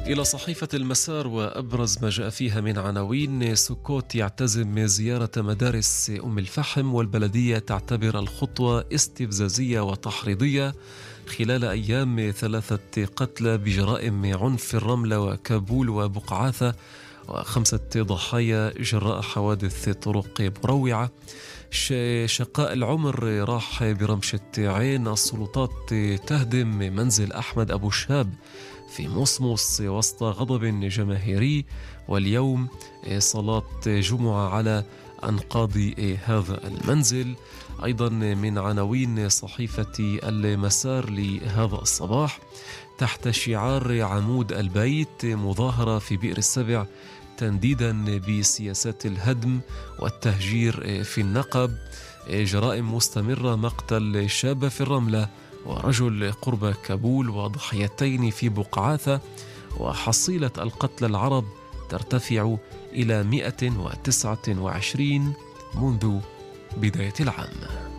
إلى صحيفة المسار وأبرز ما جاء فيها من عناوين: سكوت يعتزم زيارة مدارس أم الفحم، والبلدية تعتبر الخطوة استفزازية وتحريضية. خلال أيام 3 قتلى بجرائم عنف في الرملة وكابول وبقعاثة، و5 ضحايا جراء حوادث طرق مروعة. شقاء العمر راح برمشة عين. السلطات تهدم منزل أحمد أبو شهاب في مصمص وسط غضب جماهيري. واليوم صلاة جمعة على أنقاض هذا المنزل. أيضا من عناوين صحيفة المسار لهذا الصباح: تحت شعار عمود البيت، مظاهرة في بئر السبع تنديدا بسياسات الهدم والتهجير في النقب. جرائم مستمرة: مقتل شاب في الرملة ورجل قرب كابول وضحيتين في بقعاثة. وحصيلة القتلى العرب ترتفع إلى 129 منذ بداية العام.